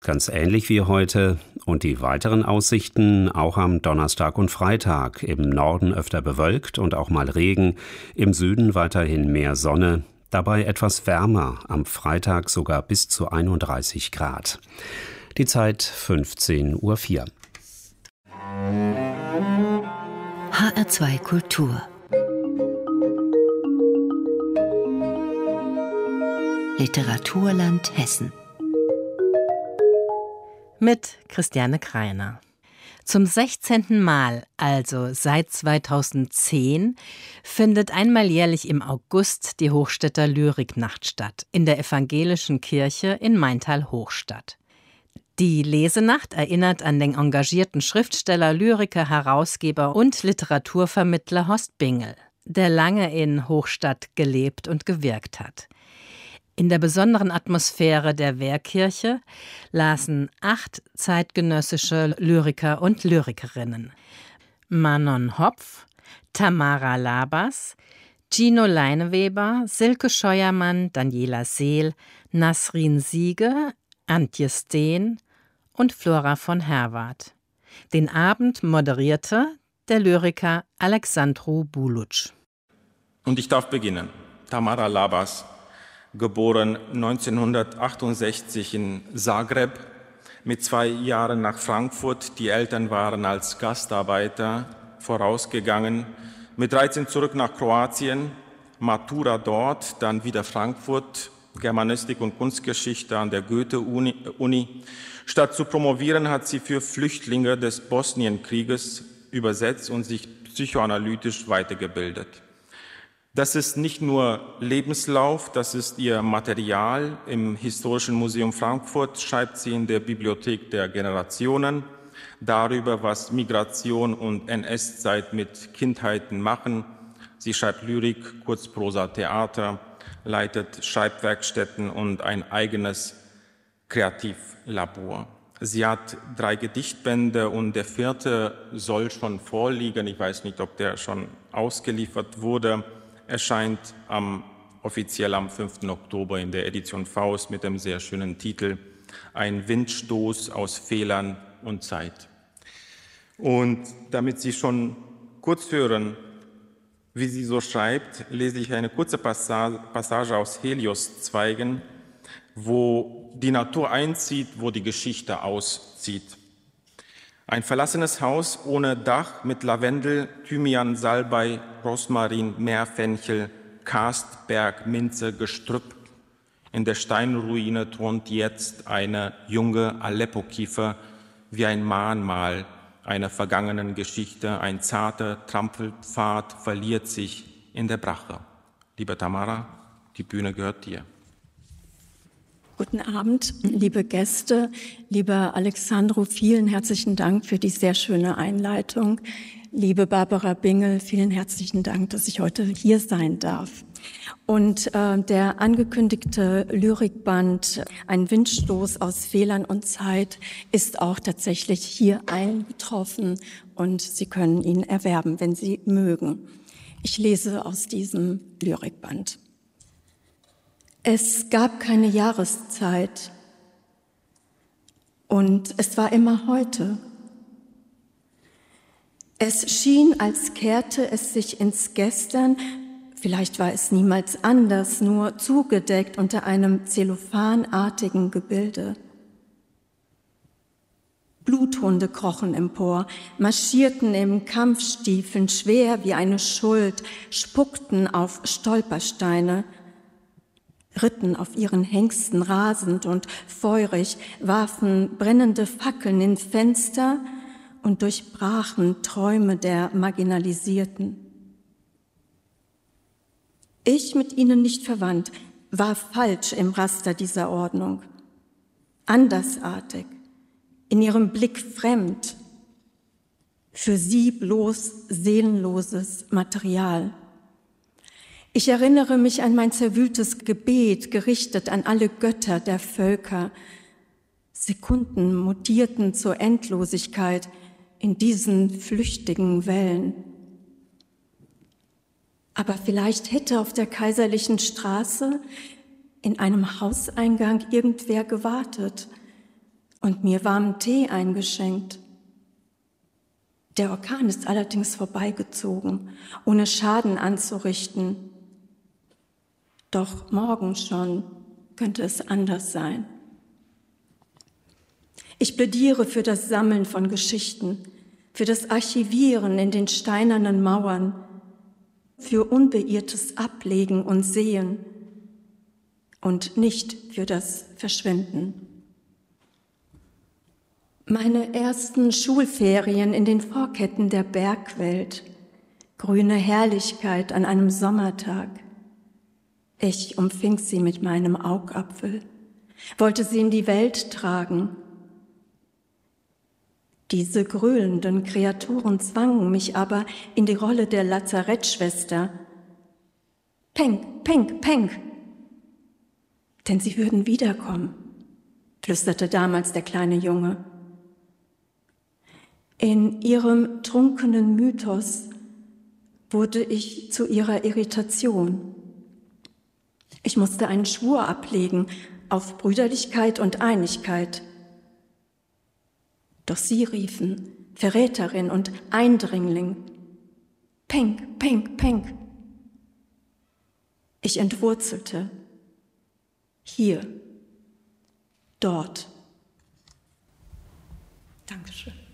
Ganz ähnlich wie heute und die weiteren Aussichten auch am Donnerstag und Freitag. Im Norden öfter bewölkt und auch mal Regen, im Süden weiterhin mehr Sonne, dabei etwas wärmer, am Freitag sogar bis zu 31 Grad. Die Zeit 15:04 Uhr. HR2 Kultur. Literaturland Hessen. Mit Christiane Kreiner. Zum 16. Mal, also seit 2010, findet einmal jährlich im August die Hochstädter Lyriknacht statt, in der evangelischen Kirche in Maintal-Hochstadt. Die Lesenacht erinnert an den engagierten Schriftsteller, Lyriker, Herausgeber und Literaturvermittler Horst Bingel, der lange in Hochstadt gelebt und gewirkt hat. In der besonderen Atmosphäre der Wehrkirche lasen 8 zeitgenössische Lyriker und Lyrikerinnen. Manon Hopf, Tamara Labas, Gino Leineweber, Silke Scheuermann, Daniela Seel, Nasrin Siege, Antje Steen und Flora von Herwarth. Den Abend moderierte der Lyriker Alexandru Buluc. Und ich darf beginnen. Tamara Labas, geboren 1968 in Zagreb, mit 2 Jahren nach Frankfurt. Die Eltern waren als Gastarbeiter vorausgegangen. Mit 13 zurück nach Kroatien, Matura dort, dann wieder Frankfurt, Germanistik und Kunstgeschichte an der Goethe-Uni. Statt zu promovieren, hat sie für Flüchtlinge des Bosnienkrieges übersetzt und sich psychoanalytisch weitergebildet. Das ist nicht nur Lebenslauf, das ist ihr Material. Im Historischen Museum Frankfurt schreibt sie in der Bibliothek der Generationen darüber, was Migration und NS-Zeit mit Kindheiten machen. Sie schreibt Lyrik, Kurzprosa, Theater, leitet Schreibwerkstätten und ein eigenes Kreativlabor. Sie hat 3 Gedichtbände und der 4. soll schon vorliegen. Ich weiß nicht, ob der schon ausgeliefert wurde. Erscheint offiziell am 5. Oktober in der Edition Faust mit dem sehr schönen Titel Ein Windstoß aus Fehlern und Zeit. Und damit Sie schon kurz hören, wie sie so schreibt, lese ich eine kurze Passage aus Helios-Zweigen, wo die Natur einzieht, wo die Geschichte auszieht. Ein verlassenes Haus ohne Dach mit Lavendel, Thymian, Salbei, Rosmarin, Meerfenchel, Karstberg, Minze, Gestrüpp. In der Steinruine thront jetzt eine junge Aleppo-Kiefer wie ein Mahnmal einer vergangenen Geschichte. Ein zarter Trampelpfad verliert sich in der Brache. Liebe Tamara, die Bühne gehört dir. Guten Abend, liebe Gäste, lieber Alexandru, vielen herzlichen Dank für die sehr schöne Einleitung. Liebe Barbara Bingel, vielen herzlichen Dank, dass ich heute hier sein darf. Und der angekündigte Lyrikband Ein Windstoß aus Fehlern und Zeit ist auch tatsächlich hier eingetroffen und Sie können ihn erwerben, wenn Sie mögen. Ich lese aus diesem Lyrikband. Es gab keine Jahreszeit und es war immer heute. Es schien, als kehrte es sich ins Gestern, vielleicht war es niemals anders, nur zugedeckt unter einem zellophanartigen Gebilde. Bluthunde krochen empor, marschierten im Kampfstiefeln schwer wie eine Schuld, spuckten auf Stolpersteine, ritten auf ihren Hengsten rasend und feurig, warfen brennende Fackeln in Fenster und durchbrachen Träume der Marginalisierten. Ich, mit ihnen nicht verwandt, war falsch im Raster dieser Ordnung, andersartig, in ihrem Blick fremd, für sie bloß seelenloses Material. Ich erinnere mich an mein zerwühltes Gebet, gerichtet an alle Götter der Völker. Sekunden mutierten zur Endlosigkeit in diesen flüchtigen Wellen. Aber vielleicht hätte auf der Kaiserlichen Straße in einem Hauseingang irgendwer gewartet, und mir warmen Tee eingeschenkt. Der Orkan ist allerdings vorbeigezogen, ohne Schaden anzurichten. Doch morgen schon könnte es anders sein. Ich plädiere für das Sammeln von Geschichten, für das Archivieren in den steinernen Mauern, für unbeirrtes Ablegen und Sehen und nicht für das Verschwinden. Meine ersten Schulferien in den Vorketten der Bergwelt, grüne Herrlichkeit an einem Sommertag. Ich umfing sie mit meinem Augapfel, wollte sie in die Welt tragen. Diese gröhlenden Kreaturen zwangen mich aber in die Rolle der Lazarettschwester. Penk, Penk, Penk! Denn sie würden wiederkommen, flüsterte damals der kleine Junge. In ihrem trunkenen Mythos wurde ich zu ihrer Irritation. Ich musste einen Schwur ablegen auf Brüderlichkeit und Einigkeit. Doch sie riefen, Verräterin und Eindringling. Penk, Penk, Penk. Ich entwurzelte. Hier, dort. Dankeschön.